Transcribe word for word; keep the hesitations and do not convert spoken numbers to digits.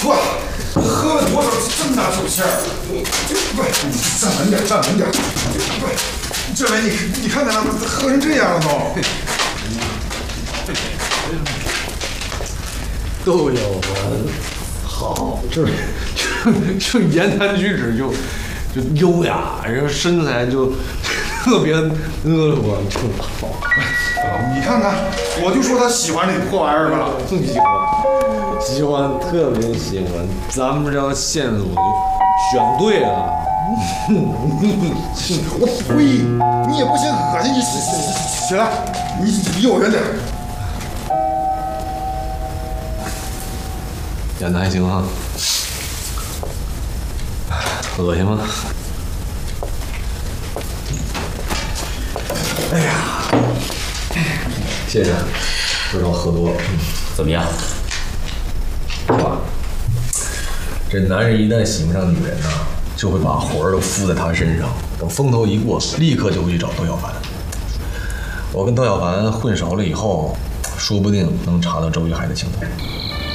哇，喝了多少这么大酒气儿？不，站稳点，站稳点。不，这位你你看他喝成这样了都。都有我好，这就就言谈举止就就优雅，然后身材就特别婀娜，就好。 你看看，我就说他喜欢这破玩意儿吧。 喜欢，喜欢，特别喜欢。咱们这条线索就选对了。 我呸！你也不嫌恶心，你起起起来，你离我远点。 演的还行哈。恶心吗？哎呀，谢谢，知道喝多了。 怎么样？ 爸，这男人一旦喜欢上女人呢，就会把魂儿都附在她身上，等风头一过，立刻就会去找窦小凡。我跟窦小凡混熟了以后，说不定能查到周玉海的情况。